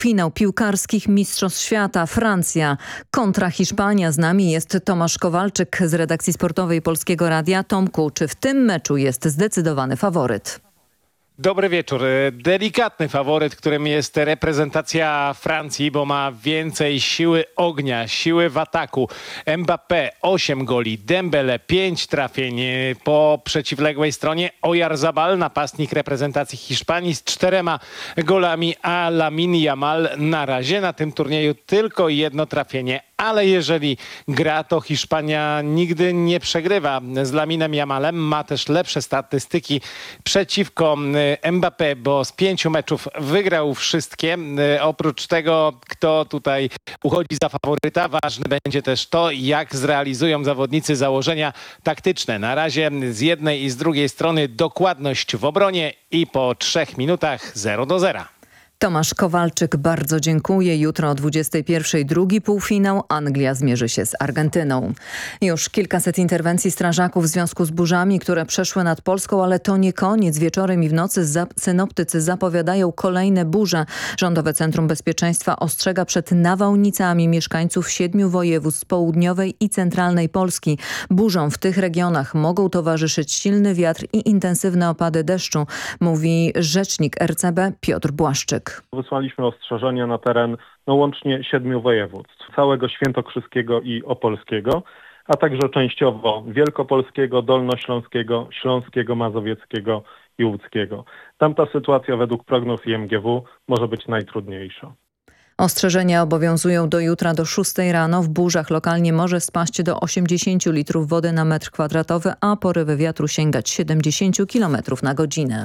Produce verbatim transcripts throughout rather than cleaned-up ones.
Finał piłkarskich Mistrzostw Świata. Francja kontra Hiszpania. Z nami jest Tomasz Kowalczyk z redakcji sportowej Polskiego Radia. Tomku, czy w tym meczu jest zdecydowany faworyt? Dobry wieczór. Delikatny faworyt, którym jest reprezentacja Francji, bo ma więcej siły ognia, siły w ataku. Mbappé osiem goli, Dembele pięć trafień po przeciwległej stronie. Oyarzabal, napastnik reprezentacji Hiszpanii z czterema golami, a Lamine Yamal na razie na tym turnieju tylko jedno trafienie. Ale jeżeli gra, to Hiszpania nigdy nie przegrywa z Laminem Yamalem. Ma też lepsze statystyki przeciwko Mbappé, bo z pięciu meczów wygrał wszystkie. Oprócz tego, kto tutaj uchodzi za faworyta, ważne będzie też to, jak zrealizują zawodnicy założenia taktyczne. Na razie z jednej i z drugiej strony dokładność w obronie i po trzech minutach zero do zera. Tomasz Kowalczyk, bardzo dziękuję. Jutro o dwudziestej pierwszej drugi półfinał. Anglia zmierzy się z Argentyną. Już kilkaset interwencji strażaków w związku z burzami, które przeszły nad Polską, ale to nie koniec. Wieczorem i w nocy synoptycy zapowiadają kolejne burze. Rządowe Centrum Bezpieczeństwa ostrzega przed nawałnicami mieszkańców siedmiu województw południowej i centralnej Polski. Burzom w tych regionach mogą towarzyszyć silny wiatr i intensywne opady deszczu, mówi rzecznik R C B Piotr Błaszczyk. Wysłaliśmy ostrzeżenia na teren no, łącznie siedmiu województw, całego świętokrzyskiego i opolskiego, a także częściowo wielkopolskiego, dolnośląskiego, śląskiego, mazowieckiego i łódzkiego. Tamta sytuacja według prognoz I M G W może być najtrudniejsza. Ostrzeżenia obowiązują do jutra do szóstej rano. W burzach lokalnie może spaść do osiemdziesięciu litrów wody na metr kwadratowy, a porywy wiatru sięgać siedemdziesięciu kilometrów na godzinę.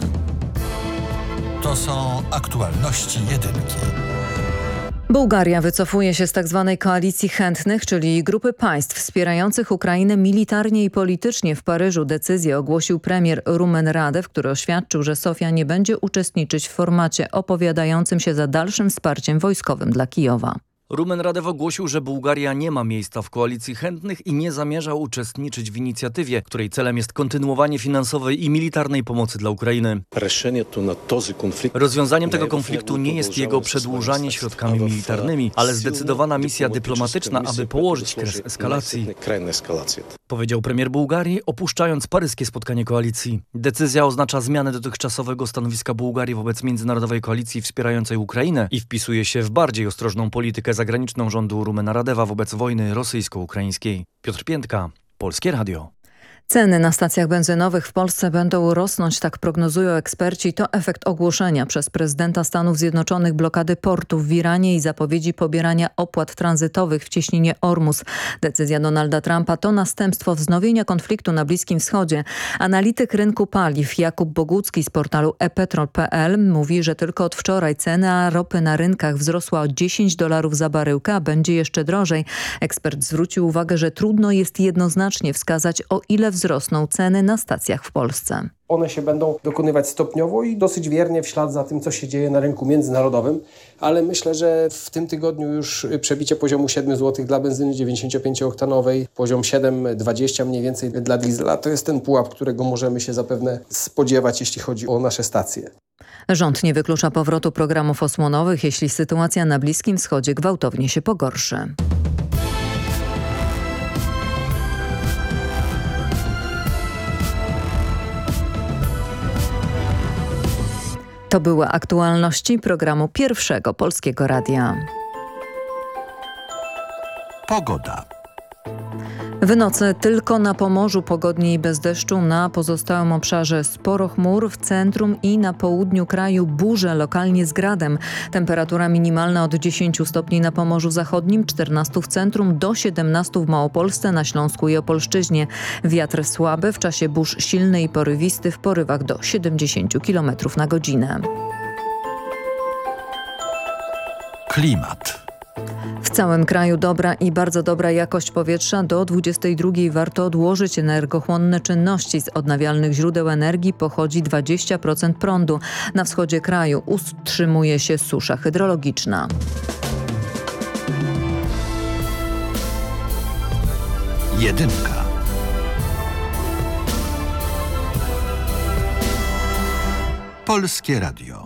To są aktualności jedynki. Bułgaria wycofuje się z tzw. koalicji chętnych, czyli grupy państw wspierających Ukrainę militarnie i politycznie. W Paryżu decyzję ogłosił premier Rumen Radew, który oświadczył, że Sofia nie będzie uczestniczyć w formacie opowiadającym się za dalszym wsparciem wojskowym dla Kijowa. Rumen Radew ogłosił, że Bułgaria nie ma miejsca w koalicji chętnych i nie zamierza uczestniczyć w inicjatywie, której celem jest kontynuowanie finansowej i militarnej pomocy dla Ukrainy. Rozwiązaniem tego konfliktu nie jest jego przedłużanie środkami militarnymi, ale zdecydowana misja dyplomatyczna, aby położyć kres eskalacji, powiedział premier Bułgarii, opuszczając paryskie spotkanie koalicji. Decyzja oznacza zmianę dotychczasowego stanowiska Bułgarii wobec międzynarodowej koalicji wspierającej Ukrainę i wpisuje się w bardziej ostrożną politykę zagraniczną rządu Rumena Radewa wobec wojny rosyjsko-ukraińskiej. Piotr Piętka, Polskie Radio. Ceny na stacjach benzynowych w Polsce będą rosnąć, tak prognozują eksperci. To efekt ogłoszenia przez prezydenta Stanów Zjednoczonych blokady portów w Iranie i zapowiedzi pobierania opłat tranzytowych w cieśninie Ormus. Decyzja Donalda Trumpa to następstwo wznowienia konfliktu na Bliskim Wschodzie. Analityk rynku paliw Jakub Bogucki z portalu e petrol kropka pe el mówi, że tylko od wczoraj cena ropy na rynkach wzrosła o dziesięć dolarów za baryłkę, a będzie jeszcze drożej. Ekspert zwrócił uwagę, że trudno jest jednoznacznie wskazać, o ile wzrosną ceny na stacjach w Polsce. One się będą dokonywać stopniowo i dosyć wiernie w ślad za tym, co się dzieje na rynku międzynarodowym, ale myślę, że w tym tygodniu już przebicie poziomu siedem złotych dla benzyny dziewięćdziesięciopięcioktanowej, poziom siedem dwadzieścia mniej więcej dla diesla, to jest ten pułap, którego możemy się zapewne spodziewać, jeśli chodzi o nasze stacje. Rząd nie wyklucza powrotu programów osłonowych, jeśli sytuacja na Bliskim Wschodzie gwałtownie się pogorszy. To były aktualności programu Pierwszego Polskiego Radia. Pogoda. W nocy tylko na Pomorzu pogodnie i bez deszczu, na pozostałym obszarze sporo chmur, w centrum i na południu kraju burze, lokalnie z gradem. Temperatura minimalna od dziesięciu stopni na Pomorzu Zachodnim, czternastu w centrum, do siedemnastu w Małopolsce, na Śląsku i Opolszczyźnie. Wiatr słaby, w czasie burz silny i porywisty, w porywach do siedemdziesięciu kilometrów na godzinę. Klimat. W całym kraju dobra i bardzo dobra jakość powietrza. Do dwudziestej drugiej warto odłożyć energochłonne czynności. Z odnawialnych źródeł energii pochodzi dwadzieścia procent prądu. Na wschodzie kraju utrzymuje się susza hydrologiczna. Jedynka. Polskie Radio.